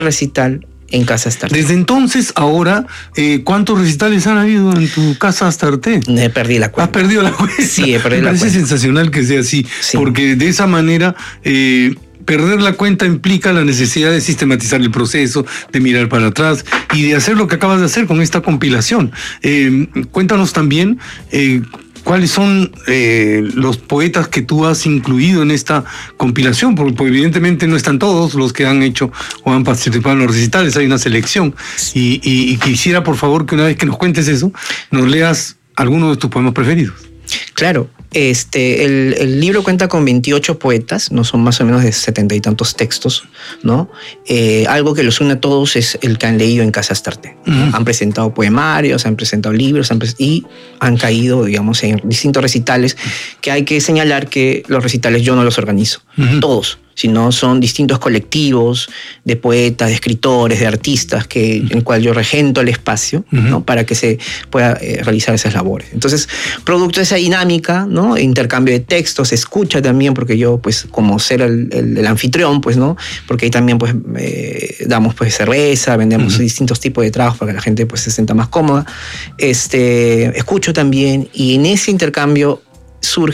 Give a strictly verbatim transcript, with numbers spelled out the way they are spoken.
recital en Casa Astarte. Desde entonces, ahora, eh, ¿cuántos recitales han habido en tu Casa Astarte? Me perdí la cuenta. ¿Has perdido la cuenta? Sí, he perdido Me la cuenta. parece sensacional que sea así, Sí. porque de esa manera... Eh, perder la cuenta implica la necesidad de sistematizar el proceso, de mirar para atrás y de hacer lo que acabas de hacer con esta compilación. Eh, cuéntanos también eh, cuáles son eh, los poetas que tú has incluido en esta compilación, porque pues, evidentemente no están todos los que han hecho o han participado en los recitales, hay una selección. Y, y, y quisiera, por favor, que una vez que nos cuentes eso, nos leas algunos de tus poemas preferidos. Claro, este, el, el libro cuenta con veintiocho poetas, no son más o menos de setenta y tantos textos, ¿no? Eh, algo que los une a todos es el que han leído en Casa Astarte. ¿no? Uh-huh. Han presentado poemarios, han presentado libros han pres- y han caído, digamos, en distintos recitales, que hay que señalar que los recitales yo no los organizo, uh-huh. todos, sino son distintos colectivos de poetas, de escritores, de artistas, que, en el cual yo regento el espacio, uh-huh. ¿no? Para que se pueda eh, realizar esas labores. Entonces, producto de esa dinámica, ¿no? Intercambio de textos, escucha también, porque yo, pues, como ser el, el, el anfitrión, pues, ¿no? Porque ahí también, pues, eh, damos, pues, cerveza, vendemos uh-huh. distintos tipos de tragos para que la gente, pues, se sienta más cómoda. Este, escucho también, y en ese intercambio surge